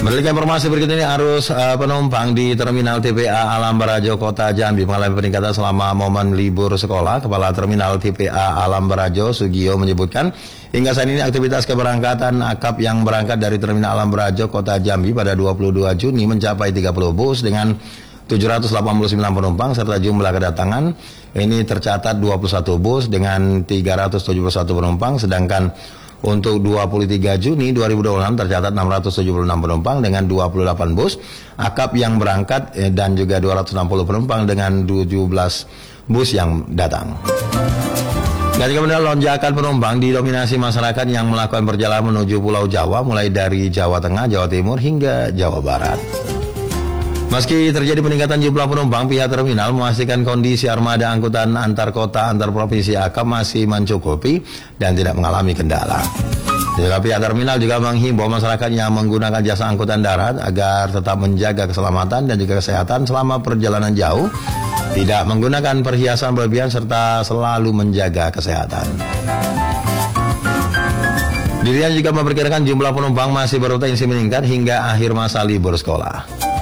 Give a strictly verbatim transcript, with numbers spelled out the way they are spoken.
Berikut informasi berikut ini, arus uh, penumpang di Terminal T P A Alam Barajo Kota Jambi mengalami peningkatan selama momen libur sekolah. Kepala Terminal T P A Alam Barajo Sugio menyebutkan hingga saat ini aktivitas keberangkatan akap yang berangkat dari Terminal Alam Barajo Kota Jambi pada dua puluh dua Juni mencapai tiga puluh bus dengan tujuh ratus delapan puluh sembilan penumpang serta jumlah kedatangan ini tercatat dua puluh satu bus dengan tiga ratus tujuh puluh satu penumpang, sedangkan untuk dua puluh tiga Juni dua ribu dua puluh enam tercatat enam ratus tujuh puluh enam penumpang dengan dua puluh delapan bus akap yang berangkat eh, dan juga dua ratus enam puluh penumpang dengan tujuh belas bus yang datang. Dan kemudian lonjakan penumpang didominasi masyarakat yang melakukan perjalanan menuju Pulau Jawa mulai dari Jawa Tengah, Jawa Timur hingga Jawa Barat. Meski terjadi peningkatan jumlah penumpang, pihak terminal memastikan kondisi armada angkutan antar kota antar provinsi akap masih mencukupi dan tidak mengalami kendala. Juga pihak terminal juga menghimbau masyarakat yang menggunakan jasa angkutan darat agar tetap menjaga keselamatan dan juga kesehatan selama perjalanan jauh, tidak menggunakan perhiasan berlebihan serta selalu menjaga kesehatan. Dirian juga memperkirakan jumlah penumpang masih berpotensi meningkat hingga akhir masa libur sekolah.